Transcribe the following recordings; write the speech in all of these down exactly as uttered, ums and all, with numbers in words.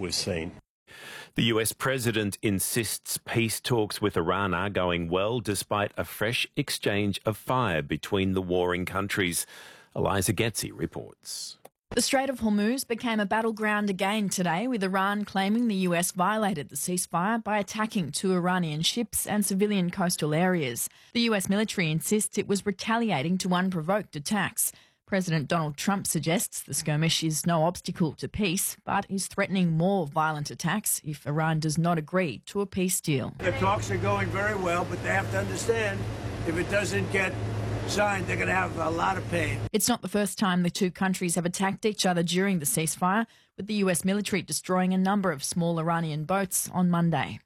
we've seen. The U S president insists peace talks with Iran are going well despite a fresh exchange of fire between the warring countries. Eliza Getzi reports. The Strait of Hormuz became a battleground again today, with Iran claiming the U S violated the ceasefire by attacking two Iranian ships and civilian coastal areas. The U S military insists it was retaliating to unprovoked attacks. President Donald Trump suggests the skirmish is no obstacle to peace, but is threatening more violent attacks if Iran does not agree to a peace deal. The talks are going very well, but they have to understand if it doesn't get signed, they're going to have a lot of pain. It's not the first time the two countries have attacked each other during the ceasefire, with the U S military destroying a number of small Iranian boats on Monday.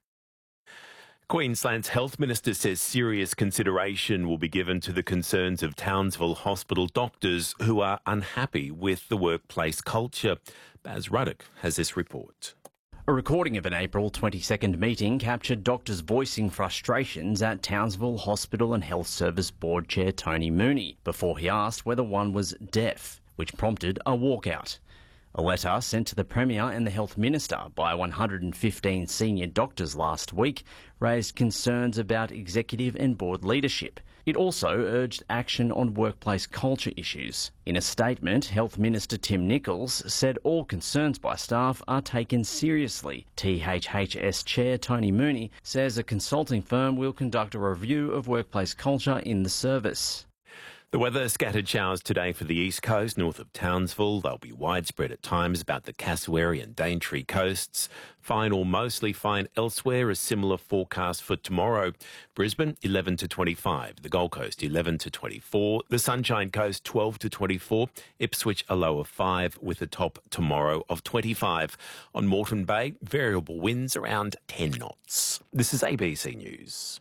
Queensland's health minister says serious consideration will be given to the concerns of Townsville Hospital doctors who are unhappy with the workplace culture. Baz Ruddock has this report. A recording of an April twenty-second meeting captured doctors voicing frustrations at Townsville Hospital and Health Service Board Chair Tony Mooney before he asked whether one was deaf, which prompted a walkout. A letter sent to the Premier and the Health Minister by one hundred fifteen senior doctors last week raised concerns about executive and board leadership. It also urged action on workplace culture issues. In a statement, Health Minister Tim Nicholls said all concerns by staff are taken seriously. T H H S Chair Tony Mooney says a consulting firm will conduct a review of workplace culture in the service. The weather, scattered showers today for the east coast, north of Townsville. They'll be widespread at times about the Cassowary and Daintree coasts. Fine or mostly fine elsewhere. A similar forecast for tomorrow. Brisbane, eleven to twenty-five. The Gold Coast, eleven to twenty-four. The Sunshine Coast, twelve to twenty-four. Ipswich, a low of five, with a top tomorrow of twenty-five. On Moreton Bay, variable winds around ten knots. This is A B C News.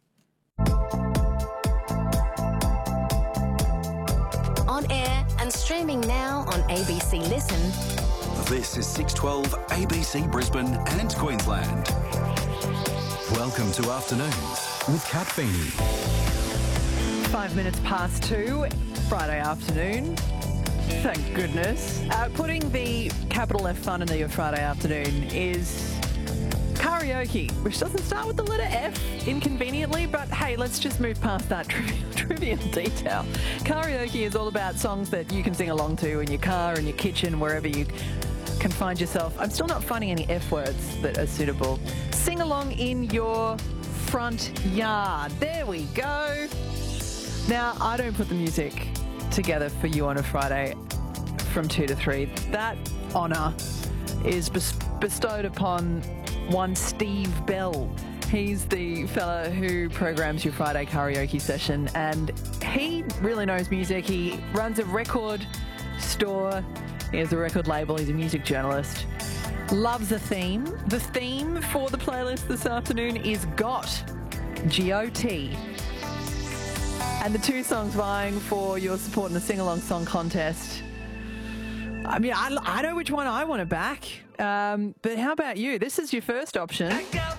On air and streaming now on A B C Listen. This is six twelve A B C Brisbane and Queensland. Welcome to Afternoons with Kat Feeney. Five minutes past two, Friday afternoon. Thank goodness. Uh, putting the capital F fun into your Friday afternoon is karaoke, which doesn't start with the letter F, inconveniently, but hey, let's just move past that tri- trivial detail. Karaoke is all about songs that you can sing along to in your car, in your kitchen, wherever you can find yourself. I'm still not finding any F words that are suitable. Sing along in your front yard. There we go. Now, I don't put the music together for you on a Friday from two to three. That honour is bes- bestowed upon one Steve Bell. He's the fella who programs your Friday karaoke session, and he really knows music. He runs a record store. He has a record label. He's a music journalist. Loves a theme. The theme for the playlist this afternoon is GOT. G O T. And the two songs vying for your support in the sing-along song contest. I mean, I, I know which one I want to back. Um, but how about you? This is your first option.